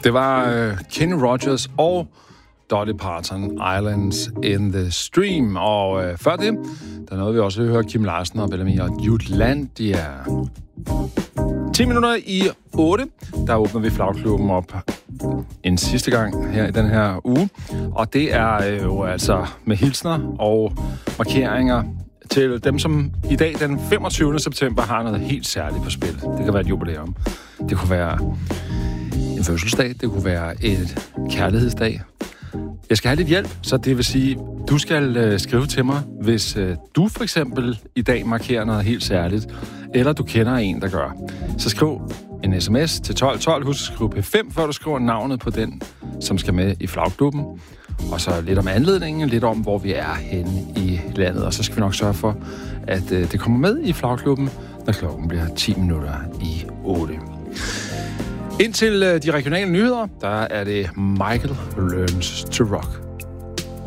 Det var Kenny Rogers og Dolly Parton, Islands in the Stream. Og før det, der nåede vi også at høre Kim Larsen og Bellamy og Jutlandia. 10 minutter i 8, der åbner vi Flagklubben op en sidste gang her i den her uge. Og det er jo altså med hilsner og markeringer til dem, som i dag den 25. september har noget helt særligt på spil. Det kan være et jubilæum. Det kunne være en fødselsdag. Det kunne være et kærlighedsdag. Jeg skal have lidt hjælp, så det vil sige, du skal skrive til mig, hvis du for eksempel i dag markerer noget helt særligt, eller du kender en, der gør. Så skriv en sms til 1212. Husk at skrive P5, før du skriver navnet på den, som skal med i Flagklubben. Og så lidt om anledningen, lidt om, hvor vi er henne i landet. Og så skal vi nok sørge for, at det kommer med i Flagklubben, når klokken bliver 10 minutter i 8. Indtil de regionale nyheder, der er det Michael Learns to Rock.